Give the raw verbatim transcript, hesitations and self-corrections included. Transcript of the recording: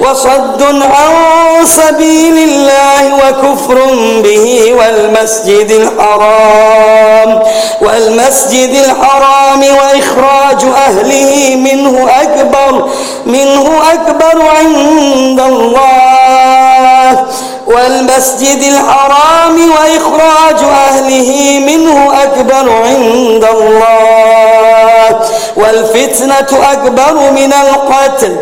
وصد عن سبيل الله وكفر به والمسجد الحرام والمسجد الحرام وإخراج أهله منه أكبر منه أكبر عند الله والمسجد الحرام وإخراج أهله منه أكبر عند الله والفتنة أكبر من القتل